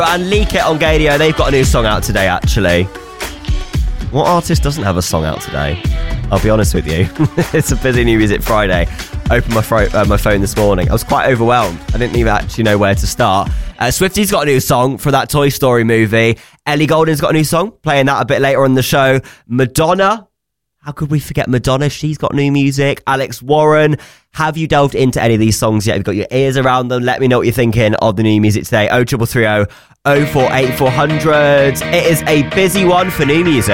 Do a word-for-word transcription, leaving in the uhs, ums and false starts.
And Leak It on Gadio, they've got a new song out today, actually. What artist doesn't have a song out today? I'll be honest with you. It's a busy New Music Friday. Opened my, fro- uh, my phone this morning. I was quite overwhelmed. I didn't even actually know where to start. Uh, Swifty's got a new song for that Toy Story movie. Ellie Goulding's got a new song, playing that a bit later on the show. Madonna. How could we forget Madonna? She's got new music. Alex Warren. Have you delved into any of these songs yet? Have you got your ears around them? Let me know what you're thinking of the new music today. oh three three three oh oh four eight four hundred. It is a busy one for new music.